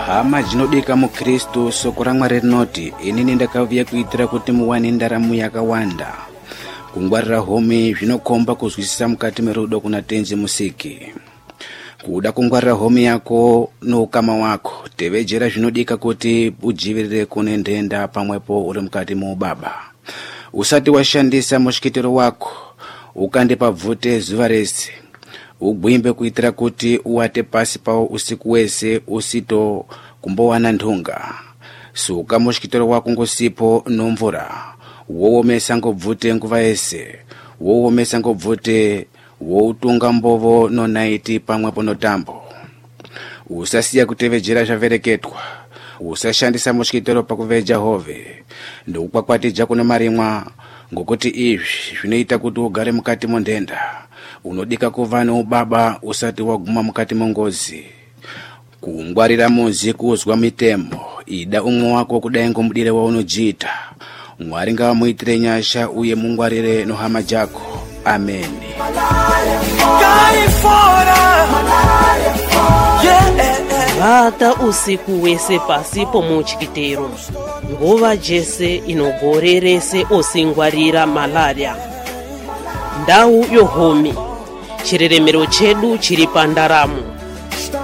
Hama dzinodika muKristu, soko raMwari rinoti, inini ndakauya kuitira kuti muwane ndaramo yakawanda. Kungwarira home zvinokomba kuzwisisa mukati merudo kuna Tenzi Musiki. Kuda kungwarira home yako noukama wako, tevedzera zvinodika kuti udzivirire kune ndenda pamwepo uri mukati muubaba. Usati washandisa mushikitiro wako, ukande pabvute zuva rese. Ugwimbe kuitira kuti uwate pasi pawo usiku wese usito kumbowana nthunga. Suka mushikitiro wako ngosipo nomvura. Woomesa ngobvute nguva yese. Woomesa ngobvute woutunga mbovo nonaiti pamwepo notambo. Usasiya kutevedzera zvavereketwa. Usashandisa mushikitiro pakuveja hove. Ndokwakwatidza kuna marimwa ngokuti izvi zvinoita kuti ugare mukati mondenda. Unodika kuva noubaba usati waguma mukati mongozi. Kungwarira muzi kuzwa mitemo. Ida umwe wako kudai ngomudire waunojiita. Mwari ngavamuitire nyasha uye mungwarire nohama jako. Amen. Vata usiku wese pasi pomuchikitero. Nguva jese inogorerese osingwarira malaria. Ndau yohomi. Chireremero chedu chiri pandaramo.